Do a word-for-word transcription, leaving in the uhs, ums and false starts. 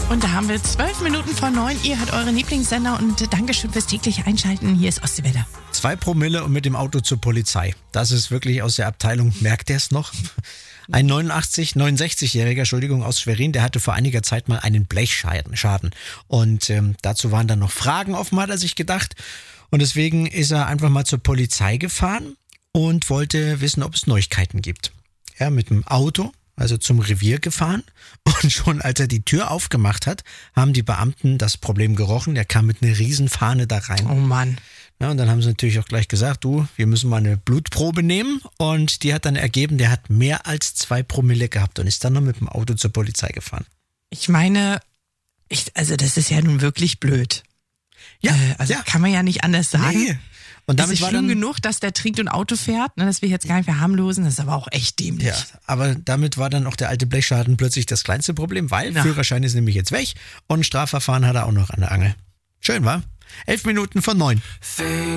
Und da haben wir zwölf Minuten vor neun. Ihr hört eure Lieblingssender und Dankeschön fürs tägliche Einschalten. Hier ist Ostseewelle. Zwei Promille und mit dem Auto zur Polizei. Das ist wirklich aus der Abteilung, merkt ihr es noch? Ein neunundachtzig, neunundsechzigjähriger, Entschuldigung, aus Schwerin, der hatte vor einiger Zeit mal einen Blechschaden. Schaden. Und ähm, dazu waren dann noch Fragen offen, hat er sich gedacht. Und deswegen ist er einfach mal zur Polizei gefahren und wollte wissen, ob es Neuigkeiten gibt. Ja, mit dem Auto, also zum Revier gefahren. Und schon als er die Tür aufgemacht hat, haben die Beamten das Problem gerochen. Er kam mit einer Riesenfahne da rein. Oh Mann. Ja, und dann haben sie natürlich auch gleich gesagt, du, wir müssen mal eine Blutprobe nehmen. Und die hat dann ergeben, der hat mehr als zwei Promille gehabt und ist dann noch mit dem Auto zur Polizei gefahren. Ich meine, ich, also das ist ja nun wirklich blöd. Ja, äh, also ja. kann man ja nicht anders sagen. Nee. Und damit es ist war schlimm dann, genug, dass der trinkt und Auto fährt, ne, das will ich jetzt gar nicht verharmlosen, das ist aber auch echt dämlich. Ja, aber damit war dann auch der alte Blechschaden plötzlich das kleinste Problem, weil Ja. Führerschein ist nämlich jetzt weg und Strafverfahren hat er auch noch an der Angel. Schön, wa? Elf Minuten von neun.